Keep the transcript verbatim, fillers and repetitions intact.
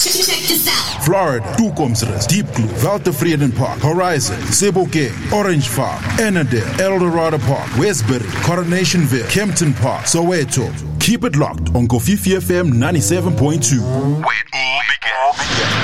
Check this out. Florida, Tukomsres, Deep Blue, Valtevreden Park, Horizon, Sebokeng, Orange Farm, Ennerdale, Eldorado Park, Westbury, Coronationville, Kempton Park, Soweto. Keep it locked on Kofifi F M ninety-seven point two. Where it all began.